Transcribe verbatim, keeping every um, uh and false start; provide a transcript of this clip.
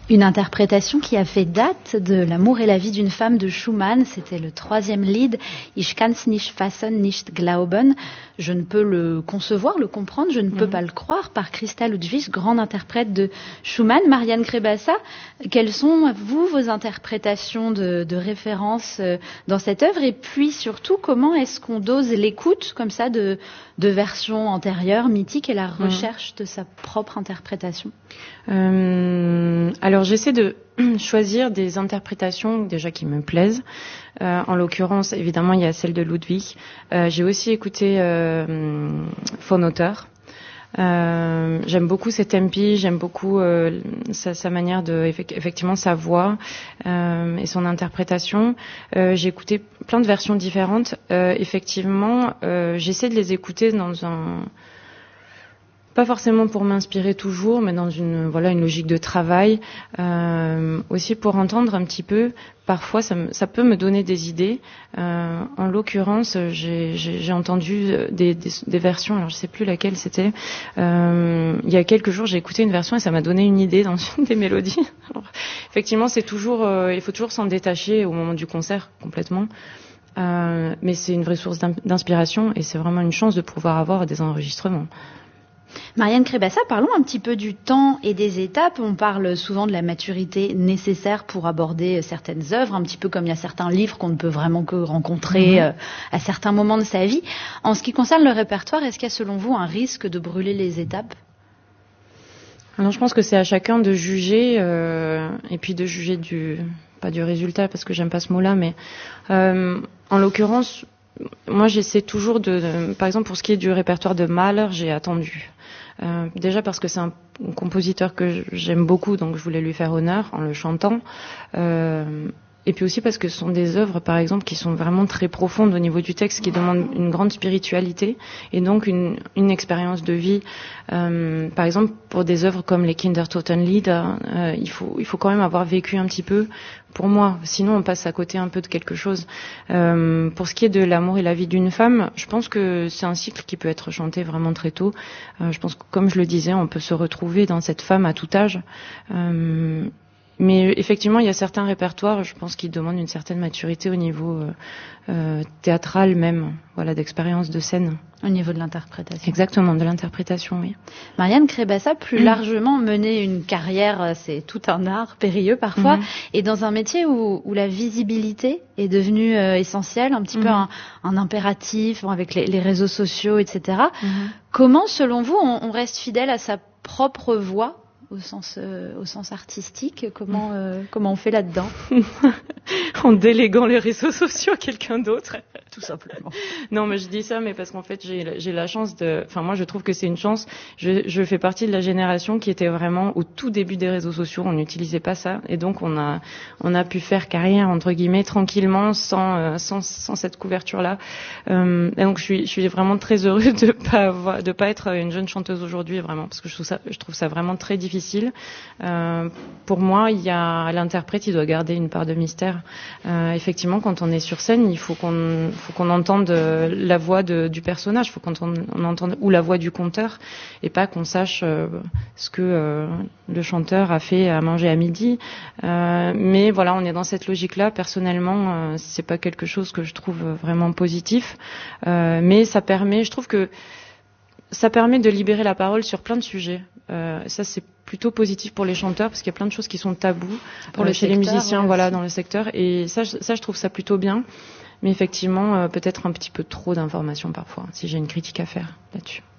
Une interprétation qui a fait date de L'amour et la vie d'une femme de Schumann. C'était le troisième Lied. Ich kann's nicht fassen, nicht glauben. Je ne peux le concevoir, le comprendre, je ne peux mmh. pas le croire, par Christa Ludwig, grande interprète de Schumann. Marianne Crébassa, quelles sont, vous, vos interprétations de, de référence dans cette œuvre? Et puis, surtout, comment est-ce qu'on dose l'écoute, comme ça, de, de versions antérieures, mythiques, et la recherche mmh. de sa propre interprétation? euh, Alors, j'essaie de choisir des interprétations déjà qui me plaisent. Euh, en l'occurrence, évidemment, il y a celle de Ludwig. Euh, j'ai aussi écouté euh, von Otter. Euh, j'aime beaucoup ses tempi, j'aime beaucoup euh, sa, sa manière de, effectivement, sa voix euh, et son interprétation. Euh, j'ai écouté plein de versions différentes. Euh, effectivement, euh, j'essaie de les écouter dans un... Pas forcément pour m'inspirer toujours, mais dans une voilà une logique de travail, euh, aussi pour entendre un petit peu. Parfois, ça, me, ça peut me donner des idées. Euh, en l'occurrence, j'ai, j'ai, j'ai entendu des, des, des versions. Alors, je sais plus laquelle c'était. Euh, il y a quelques jours, j'ai écouté une version et ça m'a donné une idée dans une des mélodies. Alors, effectivement, c'est toujours, euh, il faut toujours s'en détacher au moment du concert complètement. Euh, mais c'est une vraie source d'inspiration et c'est vraiment une chance de pouvoir avoir des enregistrements. Marianne Crébassa, parlons un petit peu du temps et des étapes. On parle souvent de la maturité nécessaire pour aborder certaines œuvres, un petit peu comme il y a certains livres qu'on ne peut vraiment que rencontrer mmh. à certains moments de sa vie. En ce qui concerne le répertoire, est-ce qu'il y a selon vous un risque de brûler les étapes? Alors, je pense que c'est à chacun de juger euh, et puis de juger du pas du résultat parce que j'aime pas ce mot-là, mais euh, en l'occurrence, moi j'essaie toujours de, de, par exemple pour ce qui est du répertoire de Mahler, j'ai attendu. Euh, déjà parce que c'est un compositeur que j'aime beaucoup, donc je voulais lui faire honneur en le chantant. Euh, et puis aussi parce que ce sont des œuvres, par exemple, qui sont vraiment très profondes au niveau du texte, qui demandent une grande spiritualité et donc une, une expérience de vie. Euh, par exemple, pour des œuvres comme les Kindertotenlied, euh, il faut, il faut quand même avoir vécu un petit peu, pour moi. Sinon, on passe à côté un peu de quelque chose. Euh, pour ce qui est de l'amour et la vie d'une femme, je pense que c'est un cycle qui peut être chanté vraiment très tôt. Euh, je pense que, comme je le disais, on peut se retrouver dans cette femme à tout âge. Euh, Mais effectivement, il y a certains répertoires, je pense, qui demandent une certaine maturité au niveau euh, euh, théâtral même, voilà, d'expérience de scène. Au niveau de l'interprétation. Exactement, de l'interprétation, oui. Marianne Crébassa, plus mmh. largement, mener une carrière, c'est tout un art, périlleux parfois, mmh. et dans un métier où, où la visibilité est devenue euh, essentielle, un petit mmh. peu un, un impératif, bon, avec les, les réseaux sociaux, et cetera. Mmh. Comment, selon vous, on, on reste fidèle à sa propre voix au sens euh, au sens artistique, comment euh, comment on fait là-dedans? En déléguant les réseaux sociaux à quelqu'un d'autre, tout simplement. Non, mais je dis ça, mais parce qu'en fait j'ai j'ai la chance de, enfin moi je trouve que c'est une chance. Je je fais partie de la génération qui était vraiment au tout début des réseaux sociaux, on n'utilisait pas ça, et donc on a on a pu faire carrière entre guillemets tranquillement sans euh, sans sans cette couverture là. Euh, et donc je suis je suis vraiment très heureuse de pas avoir, de pas être une jeune chanteuse aujourd'hui, vraiment, parce que je trouve ça je trouve ça vraiment très difficile. Difficile. Euh, pour moi, il y a l'interprète, il doit garder une part de mystère. Euh, effectivement, quand on est sur scène, il faut qu'on, faut qu'on entende la voix de, du personnage, il faut qu'on on entende ou la voix du conteur, et pas qu'on sache euh, ce que euh, le chanteur a fait à manger à midi. Euh, mais voilà, on est dans cette logique-là. Personnellement, euh, c'est pas quelque chose que je trouve vraiment positif, euh, mais ça permet, je trouve que ça permet de libérer la parole sur plein de sujets. Euh, ça, c'est plutôt positif pour les chanteurs parce qu'il y a plein de choses qui sont tabous pour euh, le chez secteur, les musiciens, ouais, voilà, dans le secteur. Et ça, ça, je trouve ça plutôt bien. Mais effectivement, euh, peut-être un petit peu trop d'informations parfois, si j'ai une critique à faire là-dessus.